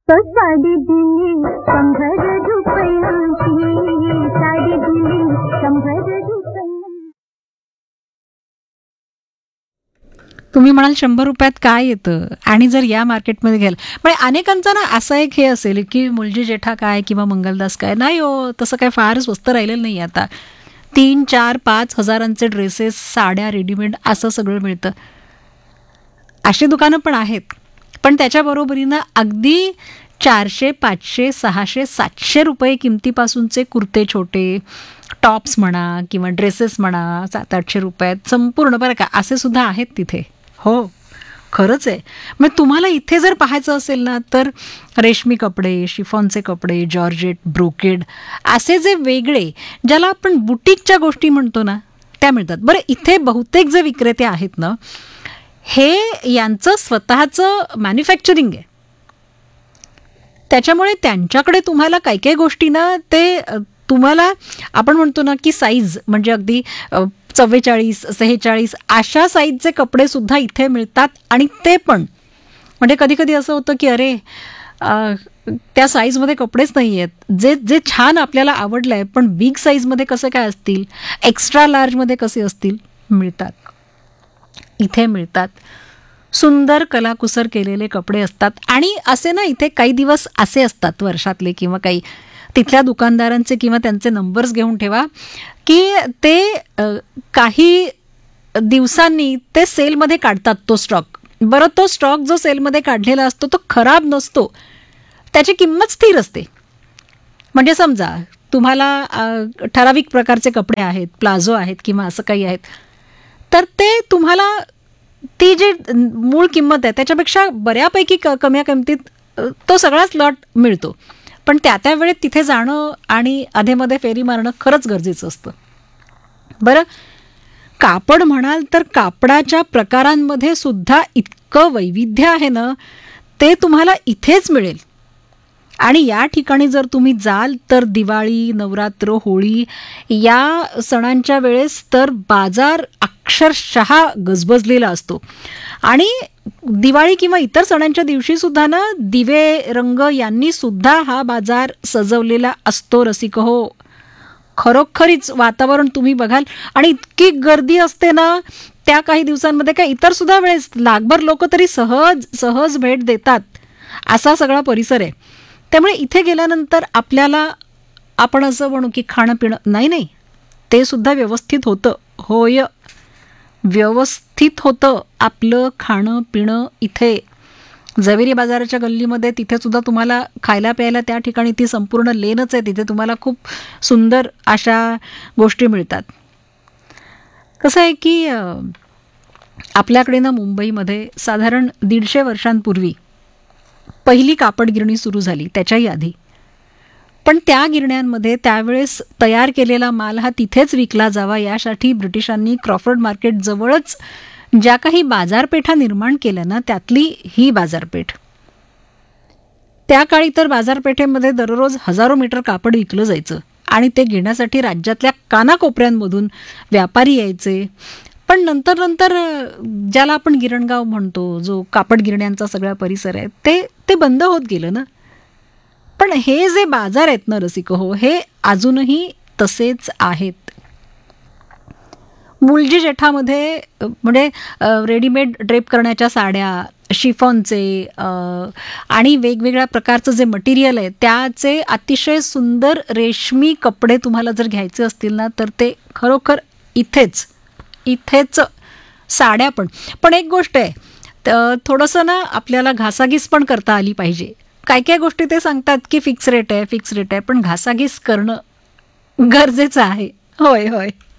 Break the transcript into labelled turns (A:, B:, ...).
A: तो साडी दिली 100 रुपयांची, साडी दिली 100 रुपयांची.
B: तुम्ही म्हणाल 100 रुपयात काय येतं, आणि जर या मार्केटमध्ये गेल, पण अनेकांचा ना असा एक हे असेल की मुलजी जेठा काय किंवा मंगलदास काय, नाही हो तसं काय फार स्वस्त राहिलेलं नाही आता. 3, 4, 5 हजारांचे ड्रेसेस, साड्या रेडीमेड असं सगळं मिळतं. अशी दुकानं पण आहेत, पण त्याच्या बरोबरीनं अगदी 400, 500, 600, 700 रुपये किमतीपासूनचे कुर्ते, छोटे टॉप्स म्हणा किंवा ड्रेसेस म्हणा, 700-800 रुपयात संपूर्ण, बरं का, असे सुद्धा आहेत तिथे. हो, खरंच आहे. मग तुम्हाला इथे जर पाहायचं असेल ना, तर रेशमी कपडे, शिफॉनचे कपडे, जॉर्जेट, ब्रोकेड असे जे वेगळे, ज्याला आपण बुटीकच्या गोष्टी म्हणतो ना, त्या मिळतात. बरं, इथे बहुतेक जे विक्रेते आहेत ना, हे यांचं स्वतःचं मॅन्युफॅक्चरिंग आहे. त्याच्यामुळे त्यांच्याकडे तुम्हाला काही काही गोष्टी ना, ते तुम्हाला आपण म्हणतो ना की साईज म्हणजे अगदी 44, 46 अशा साईजचे कपडे सुद्धा इथे मिळतात. आणि ते पण म्हणजे कधी कधी असं होतं की अरे त्या साईजमध्ये कपडेच नाही आहेत, जे जे छान आपल्याला आवडलं आहे, पण बिग साईजमध्ये कसे काय असतील, एक्स्ट्रा लार्जमध्ये कसे असतील, मिळतात, इथे मिळतात. सुंदर कलाकुसर केलेले कपडे असतात. आणि असे ना, इथे काही दिवस असे असतात वर्षातले किंवा काही, तिथल्या दुकानदारांचे किंवा त्यांचे नंबर्स घेऊन ठेवा की ते काही दिवसांनी ते सेलमध्ये काढतात तो स्टॉक. बरं, तो स्टॉक जो सेलमध्ये काढलेला असतो तो खराब नसतो, त्याची किंमत स्थिर असते. म्हणजे समजा तुम्हाला ठराविक प्रकारचे कपडे आहेत, प्लाझो आहेत किंवा असं काही आहेत, तर ते तुम्हाला ती जी मूळ किंमत आहे त्याच्यापेक्षा बऱ्यापैकी कमी किमतीत तो सगळाच लॉट मिळतो. पण त्या वेळेत तिथे जाणं आणि अधेमध्ये फेरी मारणं खरंच गरजेचं असतं. बरं, कापड म्हणाल तर कापडाच्या प्रकारांमध्ये सुद्धा इतकं वैविध्य आहे ना, ते तुम्हाला इथेच मिळेल. आणि या ठिकाणी जर तुम्ही जाल तर दिवाळी, नवरात्र, होळी या सणांच्या वेळेस तर बाजार अक्षरशः गजबजलेला असतो. आणि दिवाळी किंवा इतर सणांच्या दिवशी सुद्धा ना, दिवे, रंग यांनी सुद्धा हा बाजार सजवलेला असतो. रसिक हो, खरोखरीच वातावरण तुम्ही बघाल. आणि इतकी गर्दी असते ना त्या काही दिवसांमध्ये, काय इतर सुद्धा वेळेस लाखभर लोक तरी सहज सहज भेट देतात, असा सगळा परिसर आहे. त्यामुळे इथे गेल्यानंतर आपल्याला आपण असं म्हणू की खाणं पिणं नाही, ते सुद्धा व्यवस्थित होतं. होय, व्यवस्थित होतं आपलं खाणं पिणं इथे. जवेरी बाजाराच्या गल्लीमध्ये तिथे सुद्धा तुम्हाला खायला प्यायला त्या ठिकाणी ती संपूर्ण लेनच आहे, तिथे तुम्हाला खूप सुंदर अशा गोष्टी मिळतात. कसं आहे की आपल्याकडे ना मुंबईमध्ये साधारण 150 वर्षांपूर्वी पहिली कापड गिरणी सुरू झाली, त्याच्याही आधी. पण त्या गिरण्यांमध्ये त्यावेळेस तयार केलेला माल हा तिथेच विकला जावा यासाठी ब्रिटिशांनी क्रॉफर्ड मार्केट जवळच ज्या काही बाजारपेठा निर्माण केल्या ना, त्यातली ही बाजारपेठ. त्या काळी तर बाजारपेठेमध्ये दररोज हजारो मीटर कापड विकलं जायचं आणि ते घेण्यासाठी राज्यातल्या कानाकोपऱ्यांमधून व्यापारी यायचे. पण नंतर ज्याला आपण गिरणगाव म्हणतो, जो कापड गिरण्यांचा सगळा परिसर आहे, ते बंद होत गेलं ना. पण हे जे बाजार आहेत ना रसिक हो, हे अजूनही तसेच आहेत. मुलजी जेठामध्ये म्हणजे रेडीमेड ड्रेप करण्याच्या साड्या, शिफॉनचे आणि वेगवेगळ्या प्रकारचं जे मटेरियल आहे त्याचे अतिशय सुंदर रेशमी कपडे तुम्हाला जर घ्यायचे असतील ना, तर ते खरोखर इथेच साड्या पण एक गोष्ट आहे, थोडंसं ना आपल्याला घासाघीस पण करता आली पाहिजे. काय काय गोष्टी ते सांगतात की फिक्स रेट आहे, पण घासाघीस करणं गरजेचं आहे. होय.